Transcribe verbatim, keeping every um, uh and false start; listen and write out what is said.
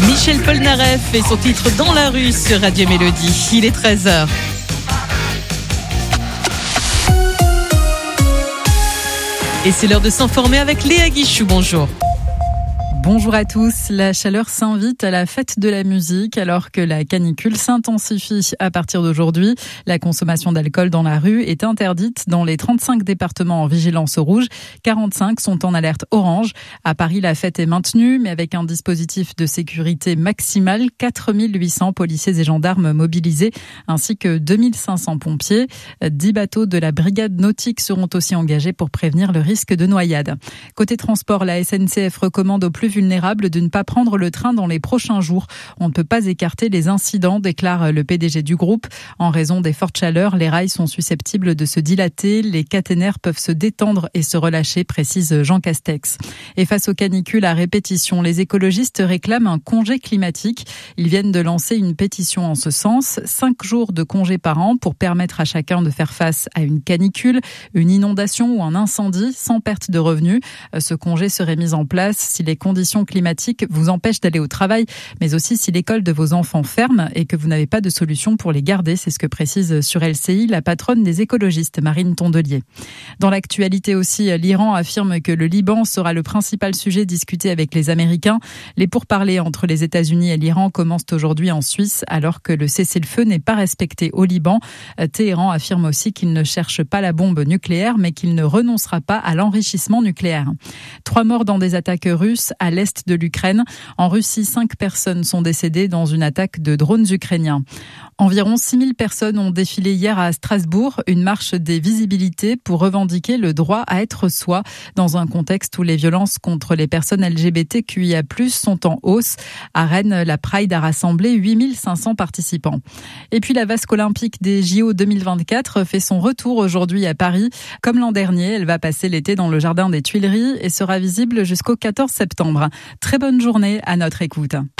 Michel Polnareff et son titre Dans la rue sur Radio Mélodie. Il est treize heures. Et c'est l'heure de s'informer avec Léa Guichou. Bonjour. Bonjour à tous. La chaleur s'invite à la fête de la musique alors que la canicule s'intensifie à partir d'aujourd'hui. La consommation d'alcool dans la rue est interdite dans les trente-cinq départements en vigilance rouge. quarante-cinq sont en alerte orange. À Paris, la fête est maintenue, mais avec un dispositif de sécurité maximal. quatre mille huit cents policiers et gendarmes mobilisés, ainsi que deux mille cinq cents pompiers. dix bateaux de la brigade nautique seront aussi engagés pour prévenir le risque de noyade. Côté transport, la S N C F recommande aux plus vulnérables de ne pas prendre le train dans les prochains jours. On ne peut pas écarter les incidents, déclare le P D G du groupe. En raison des fortes chaleurs, les rails sont susceptibles de se dilater, les caténaires peuvent se détendre et se relâcher, précise Jean Castex. Et face aux canicules à répétition, les écologistes réclament un congé climatique. Ils viennent de lancer une pétition en ce sens. Cinq jours de congé par an pour permettre à chacun de faire face à une canicule, une inondation ou un incendie sans perte de revenus. Ce congé serait mis en place si les conditions climatiques vous empêchent d'aller au travail, mais aussi si l'école de vos enfants ferme et que vous n'avez pas de solution pour les garder. C'est ce que précise sur L C I la patronne des écologistes, Marine Tondelier. Dans l'actualité aussi, l'Iran affirme que le Liban sera le principal sujet discuté avec les Américains. Les pourparlers entre les États-Unis et l'Iran commencent aujourd'hui en Suisse, alors que le cessez-le-feu n'est pas respecté au Liban. Téhéran affirme aussi qu'il ne cherche pas la bombe nucléaire, mais qu'il ne renoncera pas à l'enrichissement nucléaire. Trois morts dans des attaques russes à l'est de l'Ukraine. En Russie, cinq personnes sont décédées dans une attaque de drones ukrainiens. Environ six mille personnes ont défilé hier à Strasbourg, une marche des visibilités pour revendiquer le droit à être soi, dans un contexte où les violences contre les personnes L G B T Q I A plus, sont en hausse. À Rennes, la Pride a rassemblé huit mille cinq cents participants. Et puis la vasque olympique des J O deux mille vingt-quatre fait son retour aujourd'hui à Paris. Comme l'an dernier, elle va passer l'été dans le jardin des Tuileries et sera visible jusqu'au quatorze septembre. Très bonne journée à notre écoute.